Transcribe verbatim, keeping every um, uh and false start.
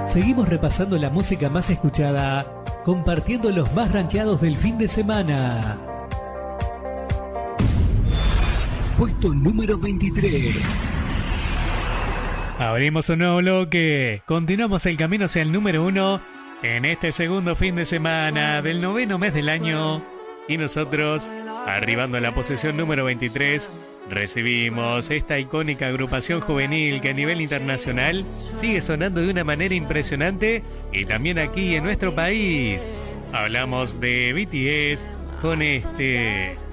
Seguimos repasando la música más escuchada, compartiendo los más rankeados del fin de semana. Puesto número veintitrés. Abrimos un nuevo bloque. Continuamos el camino hacia el número uno en este segundo fin de semana del noveno mes del año. Y nosotros, arribando a la posición número veintitrés, recibimos esta icónica agrupación juvenil que a nivel internacional sigue sonando de una manera impresionante y también aquí en nuestro país. Hablamos de B T S con este